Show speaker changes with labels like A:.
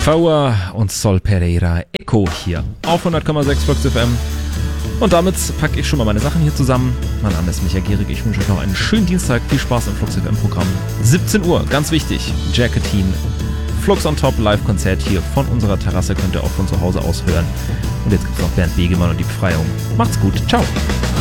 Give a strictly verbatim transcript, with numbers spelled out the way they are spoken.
A: Faua und Sol Pereira Echo hier auf hundert Komma sechs Flux F M. Und damit packe ich schon mal meine Sachen hier zusammen. Mein Name ist Micha Gierig. Ich wünsche euch noch einen schönen Dienstag. Viel Spaß im Flux F M-Programm. siebzehn Uhr, ganz wichtig, Jacketin. Flux on Top, Live-Konzert hier von unserer Terrasse. Könnt ihr auch von zu Hause aus hören. Und jetzt gibt es noch Bernd Begemann und die Befreiung. Macht's gut. Ciao.